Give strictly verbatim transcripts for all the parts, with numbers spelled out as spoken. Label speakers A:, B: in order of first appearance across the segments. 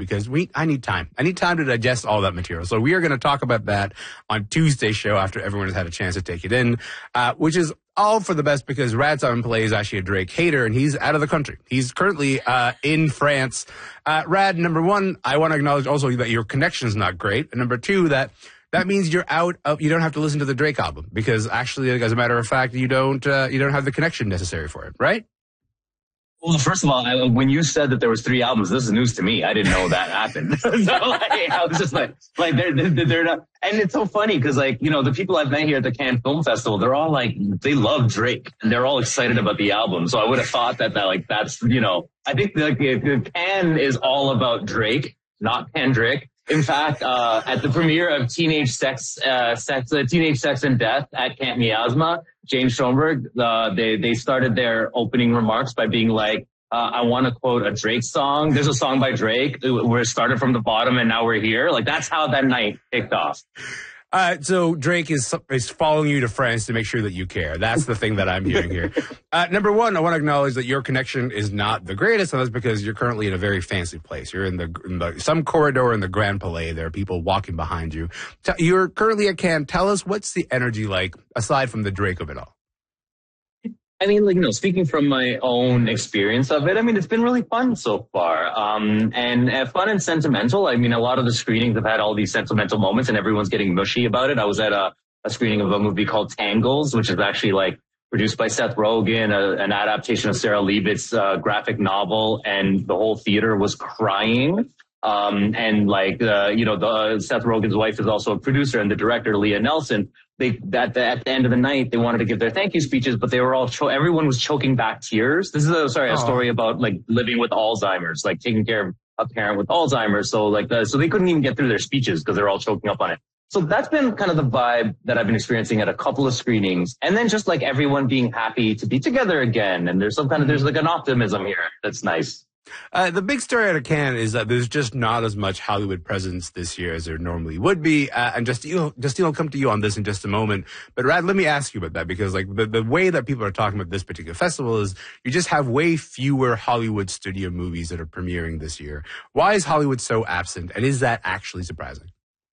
A: because we I need time. I need time to digest all that material. So we are going to talk about that on Tuesday's show after everyone has had a chance to take it in, uh, which is all for the best because Rad Simon Play is actually a Drake hater and he's out of the country. He's currently uh, in France. Uh, Rad, number one, I want to acknowledge also that your connection's not great. And number two, that that means you're out of, you don't have to listen to the Drake album because actually, like, as a matter of fact, you don't uh, you don't have the connection necessary for it, right?
B: Well, first of all, I, when you said that there was three albums, this is news to me. I didn't know that happened. So like, I was just like, like they're, they're, they're not, and it's so funny because like, you know, the people I've met here at the Cannes Film Festival, they're all like, they love Drake and they're all excited about the album. So I would have thought that, that like, that's, you know, I think like Cannes is all about Drake, not Kendrick. In fact, uh, at the premiere of Teenage Sex, uh, Sex, uh, Teenage Sex and Death at Camp Miasma, James Schoenberg, uh, they, they started their opening remarks by being like, uh, I want to quote a Drake song. There's a song by Drake. We're started from the bottom and now we're here. Like that's how that night kicked off.
A: Uh, so Drake is is following you to France to make sure that you care. That's the thing that I'm hearing here. Uh, number one, I want to acknowledge that your connection is not the greatest, and that's because you're currently in a very fancy place. You're in the, in the some corridor in the Grand Palais. There are people walking behind you. T- you're currently at Cannes. Tell us, what's the energy like aside from the Drake of it all?
B: I mean, like, you know, speaking from my own experience of it, I mean, it's been really fun so far. Um, and uh, fun and sentimental. I mean, a lot of the screenings have had all these sentimental moments and everyone's getting mushy about it. I was at a, a screening of a movie called Tangles, which is actually like produced by Seth Rogen, a, an adaptation of Sarah Liebetz's uh, graphic novel. And the whole theater was crying. Um, and like, uh, you know, the, uh, Seth Rogen's wife is also a producer and the director, Leah Nelson. They, at the, at the end of the night, they wanted to give their thank you speeches, but they were all, cho- everyone was choking back tears. This is a, sorry, a story about like living with Alzheimer's, like taking care of a parent with Alzheimer's. So like, the, so they couldn't even get through their speeches because they're all choking up on it. So that's been kind of the vibe that I've been experiencing at a couple of screenings. And then just like everyone being happy to be together again. And there's some kind of, there's like an optimism here. That's nice.
A: Uh, the big story out of Cannes is that there's just not as much Hollywood presence this year as there normally would be. Uh, and Justine, Justine will come to you on this in just a moment. But Rad, let me ask you about that because like the, the way that people are talking about this particular festival is you just have way fewer Hollywood studio movies that are premiering this year. Why is Hollywood so absent? And is that actually surprising?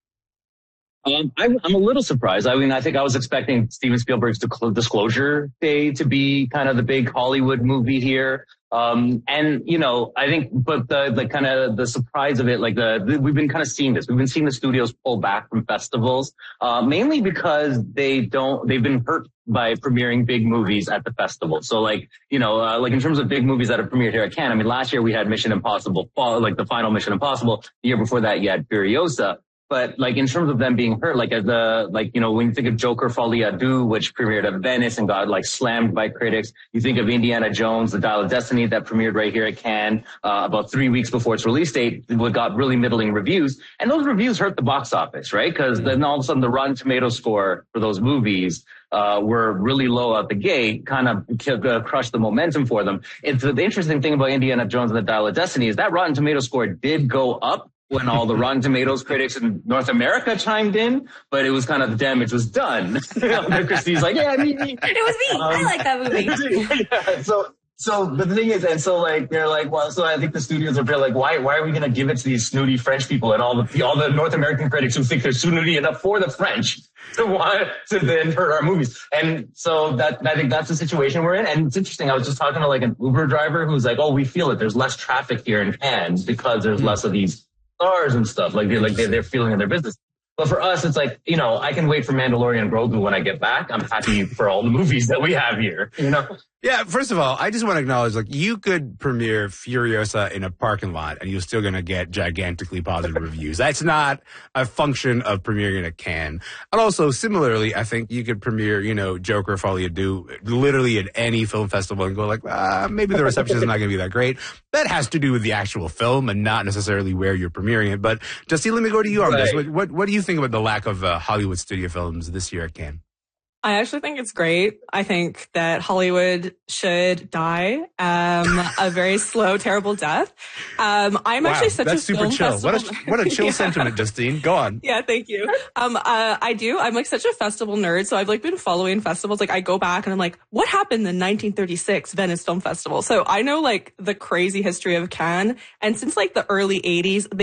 B: Um, I'm, I'm a little surprised. I mean, I think I was expecting Steven Spielberg's Disclosure Day to be kind of the big Hollywood movie here. Um, and, you know, I think, but the, the kind of the surprise of it, like the, the, we've been kind of seeing this. We've been seeing the studios pull back from festivals, uh, mainly because they don't, they've been hurt by premiering big movies at the festival. So like, you know, uh, like in terms of big movies that have premiered here at Cannes, I mean, last year we had Mission Impossible, like the final Mission Impossible. The year before that, you had Furiosa. But like in terms of them being hurt, like as the, like, you know, when you think of Joker Folie à Deux, which premiered at Venice and got like slammed by critics, you think of Indiana Jones, The Dial of Destiny that premiered right here at Cannes, uh, about three weeks before its release date, it got really middling reviews. And those reviews hurt the box office, right? Cause then all of a sudden the Rotten Tomato score for those movies, uh, were really low out the gate, kind of uh, crushed the momentum for them. It's the interesting thing about Indiana Jones and The Dial of Destiny is that Rotten Tomato score did go up when all the Rotten Tomatoes critics in North America chimed in, but it was kind of the damage was done. Christy's like, yeah, me, me.
C: It was me. Um, I like that movie.
B: Yeah, so, so, but the thing is, and so like, they're like, well, so I think the studios are like, why, why are we going to give it to these snooty French people and all the, all the North American critics who think they're snooty enough for the French to want to then hurt our movies? And so that, I think that's the situation we're in. And it's interesting. I was just talking to like an Uber driver who's like, oh, we feel it. There's less traffic here in Cannes because there's less of these stars and stuff, like they're like they're, they're feeling in their business. But for us, it's like, you know, I can wait for Mandalorian Grogu when I get back. I'm happy for all the movies that we have here, you know?
A: Yeah, first of all, I just want to acknowledge, like, you could premiere Furiosa in a parking lot and you're still going to get gigantically positive reviews. That's not a function of premiering at Cannes. And also, similarly, I think you could premiere, you know, Joker Folie à Deux literally at any film festival and go like, ah, maybe the reception is not going to be that great. That has to do with the actual film and not necessarily where you're premiering it. But, Justine, let me go to you on
B: right.
A: this. What, what, what do you think about the lack of uh, Hollywood studio films this year at Cannes?
C: I actually think it's great. I think that Hollywood should die um, a very slow, terrible death. Um, I'm
A: wow,
C: actually such
A: that's
C: a
A: super
C: film
A: chill.
C: festival.
A: What a what a chill yeah. sentiment, Justine. Go on.
C: Yeah, thank you. Um, uh, I do. I'm like such a festival nerd, so I've like been following festivals. Like I go back and I'm like, what happened in nineteen thirty-six Venice Film Festival? So I know like the crazy history of Cannes, and since like the early eighties.